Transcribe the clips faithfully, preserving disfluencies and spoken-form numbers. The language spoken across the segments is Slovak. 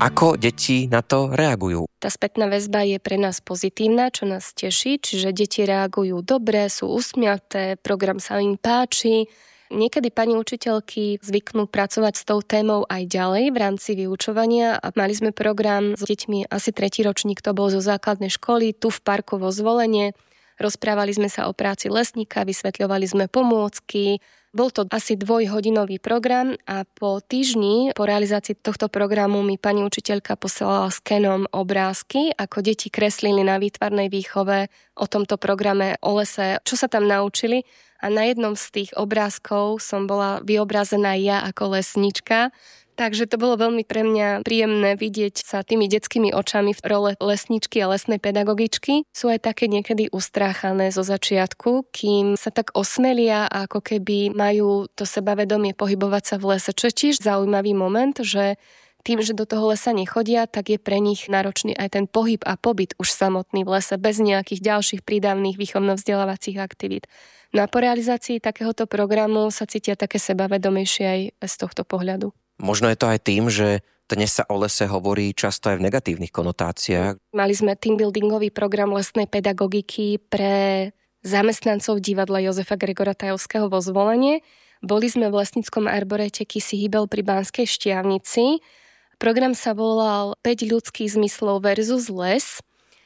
Ako deti na to reagujú? Tá spätná väzba je pre nás pozitívna, čo nás teší, čiže deti reagujú dobre, sú usmiaté, program sa im páči. Niekedy pani učiteľky zvyknú pracovať s tou témou aj ďalej v rámci vyučovania a mali sme program s deťmi, asi tretí ročník to bol zo základnej školy, tu v parku vo Zvolenie. Rozprávali sme sa o práci lesníka, vysvetľovali sme pomôcky. Bol to asi dvojhodinový program a po týždni po realizácii tohto programu mi pani učiteľka posielala skenom obrázky, ako deti kreslili na výtvarnej výchove o tomto programe o lese, čo sa tam naučili. A na jednom z tých obrázkov som bola vyobrazená ja ako lesnička. Takže to bolo veľmi pre mňa príjemné vidieť sa tými detskými očami v role lesničky a lesnej pedagogičky. Sú aj také niekedy ustráchané zo začiatku, kým sa tak osmelia a ako keby majú to sebavedomie pohybovať sa v lese. Čo je tiež zaujímavý moment, že tým, že do toho lesa nechodia, tak je pre nich náročný aj ten pohyb a pobyt už samotný v lese, bez nejakých ďalších prídavných výchovno-vzdelávacích aktivít. No a po realizácii takéhoto programu sa cítia také sebavedomejšie aj z tohto pohľadu. Možno je to aj tým, že dnes sa o lese hovorí často aj v negatívnych konotáciách. Mali sme teambuildingový program lesnej pedagogiky pre zamestnancov divadla Jozefa Gregora Tajovského vo Zvolenie. Boli sme v lesníckom arborete Kysy Hybel pri Banskej Štiavnici. Program sa volal päť ľudských zmyslov versus les.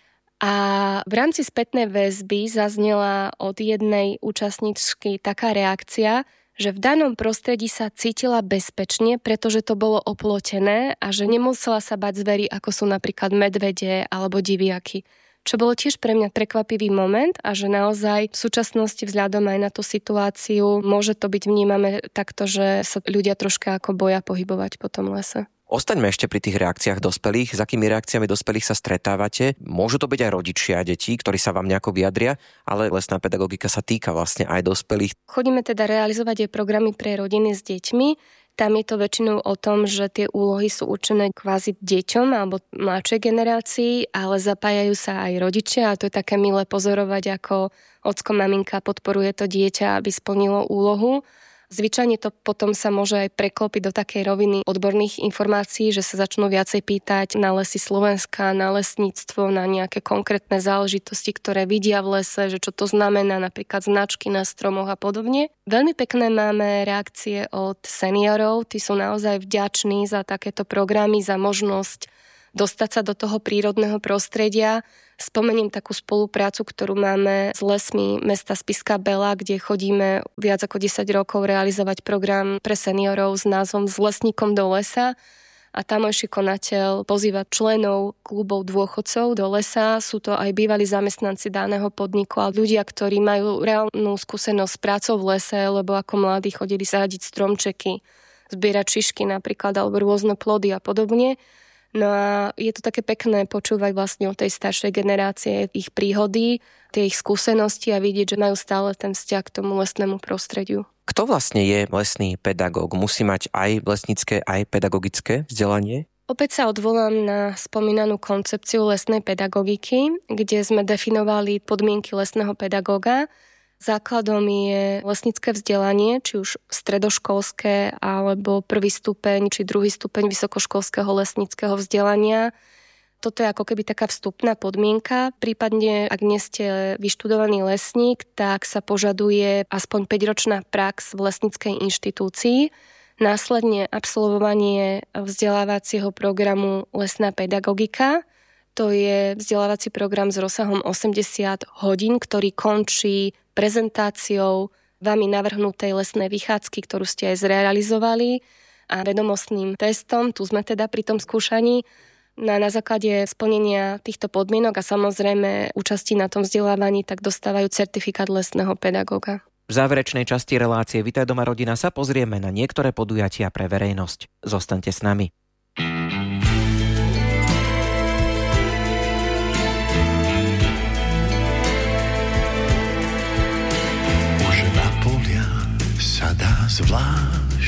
A v rámci spätnej väzby zaznela od jednej účastničky taká reakcia, že v danom prostredí sa cítila bezpečne, pretože to bolo oplotené a že nemusela sa bať zverí, ako sú napríklad medvede alebo diviaky. Čo bolo tiež pre mňa prekvapivý moment a že naozaj v súčasnosti vzhľadom aj na tú situáciu môže to byť vnímané takto, že sa ľudia troška ako boja pohybovať po tom lese. Ostaňme ešte pri tých reakciách dospelých. S akými reakciami dospelých sa stretávate? Môžu to byť aj rodičia detí, ktorí sa vám nejako vyjadria, ale lesná pedagogika sa týka vlastne aj dospelých. Chodíme teda realizovať aj programy pre rodiny s deťmi. Tam je to väčšinou o tom, že tie úlohy sú určené kvázi deťom alebo mladšej generácii, ale zapájajú sa aj rodičia a to je také milé pozorovať, ako ocko, maminka podporuje to dieťa, aby splnilo úlohu. Zvyčajne to potom sa môže aj preklopiť do takej roviny odborných informácií, že sa začnú viacej pýtať na lesy Slovenska, na lesníctvo, na nejaké konkrétne záležitosti, ktoré vidia v lese, že čo to znamená, napríklad značky na stromoch a podobne. Veľmi pekné máme reakcie od seniorov, tí sú naozaj vďační za takéto programy, za možnosť dostať sa do toho prírodného prostredia. Spomeniem takú spoluprácu, ktorú máme s lesmi mesta Spišská Belá, kde chodíme viac ako desať rokov realizovať program pre seniorov s názvom S lesníkom do lesa. A tamojší konateľ pozýva členov klubov dôchodcov do lesa. Sú to aj bývalí zamestnanci daného podniku a ľudia, ktorí majú reálnu skúsenosť s prácou v lese, lebo ako mladí chodili sadiť stromčeky, zbierať šišky napríklad alebo rôzne plody a podobne. No a je to také pekné počúvať vlastne o tej staršej generácie, ich príhody, tie ich skúsenosti a vidieť, že majú stále ten vzťah k tomu lesnému prostrediu. Kto vlastne je lesný pedagóg? Musí mať aj lesnícke, aj pedagogické vzdelanie? Opäť sa odvolám na spomínanú koncepciu lesnej pedagogiky, kde sme definovali podmienky lesného pedagóga. Základom je lesnícke vzdelanie, či už stredoškolské, alebo prvý stupeň, či druhý stupeň vysokoškolského lesníckeho vzdelania. Toto je ako keby taká vstupná podmienka. Prípadne, ak nie ste vyštudovaný lesník, tak sa požaduje aspoň päťročná prax v lesníckej inštitúcii. Následne absolvovanie vzdelávacieho programu Lesná pedagogika. To je vzdelávací program s rozsahom osemdesiat hodín, ktorý končí prezentáciou vami navrhnutej lesnej vychádzky, ktorú ste aj zrealizovali a vedomostným testom. Tu sme teda pri tom skúšaní. Na, na základe splnenia týchto podmienok a samozrejme účasti na tom vzdelávaní tak dostávajú certifikát lesného pedagóga. V záverečnej časti relácie Vitaj doma rodina sa pozrieme na niektoré podujatia pre verejnosť. Zostaňte s nami. Dá zvládnuť